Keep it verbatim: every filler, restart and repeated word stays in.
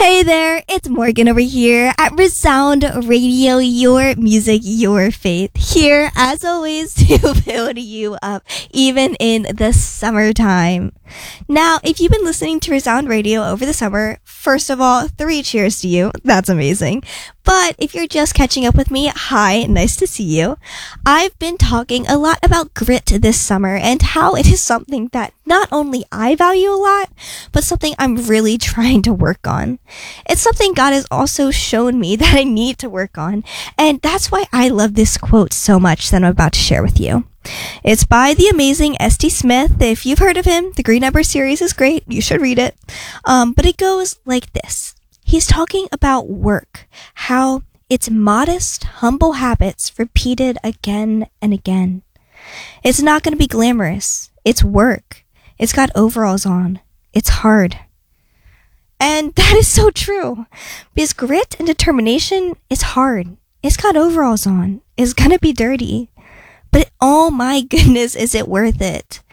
Hey there, it's Morgan over here at Resound Radio, your music, your faith. Here, as always, to build you up, even in the summertime. Now, if you've been listening to Resound Radio over the summer, first of all, three cheers to you. That's amazing. But if you're just catching up with me, hi, nice to see you. I've been talking a lot about grit this summer and how it is something that not only I value a lot, but something I'm really trying to work on. It's something God has also shown me that I need to work on, and that's why I love this quote so much that I'm about to share with you. It's by the amazing S T Smith. If you've heard of him, the Green Ember series is great. You should read it. Um, but it goes like this. He's talking about work, how it's modest, humble habits repeated again and again. It's not going to be glamorous. It's work. It's got overalls on. It's hard. And that is so true. Because grit and determination is hard. It's got overalls on. It's going to be dirty. But oh my goodness, is it worth it?